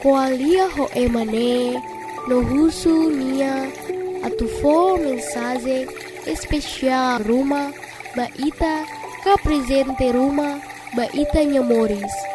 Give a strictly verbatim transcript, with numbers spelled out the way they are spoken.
koalia ho emane no husu nia atufo mensagem especial Ruma ba ita ka presente Ruma ba ita nhamores